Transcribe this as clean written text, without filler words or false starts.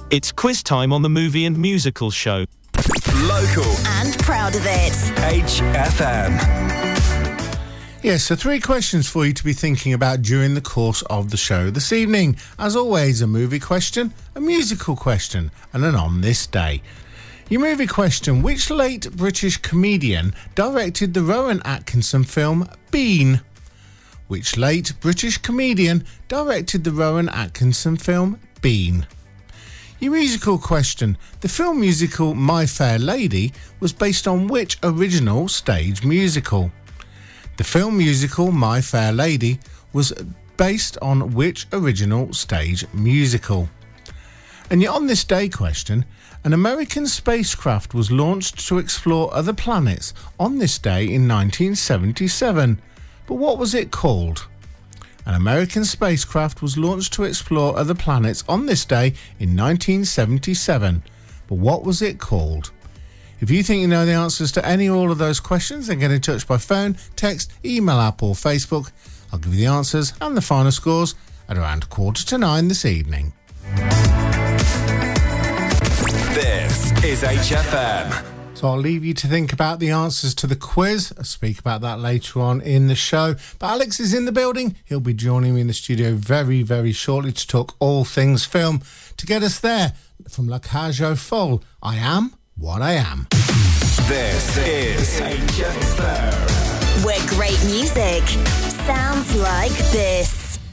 It's quiz time on the Movie and Musical Show. Local. And proud of it. HFM. Yes, so 3 questions for you to be thinking about during the course of the show this evening. As always, a movie question, a musical question, and an on this day. Your movie question: which late British comedian directed the Rowan Atkinson film Bean? Which late British comedian directed the Rowan Atkinson film Bean? Your musical question: the film musical My Fair Lady was based on which original stage musical? The film musical My Fair Lady was based on which original stage musical? And your on this day question: an American spacecraft was launched to explore other planets on this day in 1977. But what was it called? An American spacecraft was launched to explore other planets on this day in 1977. But what was it called? If you think you know the answers to any or all of those questions, then get in touch by phone, text, email, app or Facebook. I'll give you the answers and the final scores at around 9:15 this evening. This is HFM. So I'll leave you to think about the answers to the quiz. I'll speak about that later on in the show. But Alex is in the building. He'll be joining me in the studio very, very shortly to talk all things film. To get us there, from La Cage aux Folles, I Am What I Am. This is HFM. Where great music sounds like this.